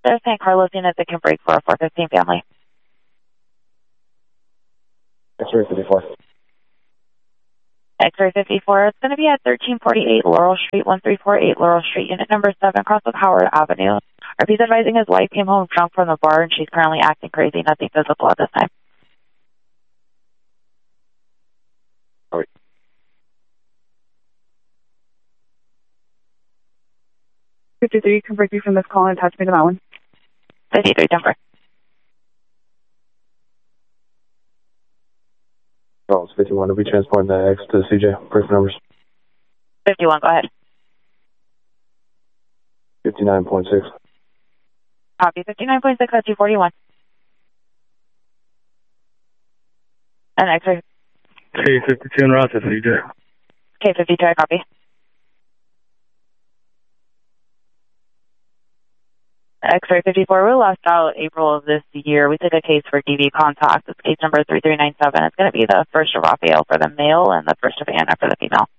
There's San Carlos unit that can break for a 415 family. X-ray 54. X-ray 54, it's going to be at 1348 Laurel Street, 1348 Laurel Street, unit number 7, across with Howard Avenue. RP's advising his wife came home drunk from the bar and she's currently acting crazy. Nothing visible at this time. All right. 53, can break you from this call and attach me to that one. 53, Denver. Charles 51, will be transporting the X to the CJ. Person numbers. 51, go ahead. 59.6. Copy, 59.6 at 241. And X-ray. K52 en route to CJ. K52, I copy. X-ray 54, we lost out April of this year. We took a case for DV contact. It's case number 3397. It's going to be the first of Raphael for the male and the first of Anna for the female.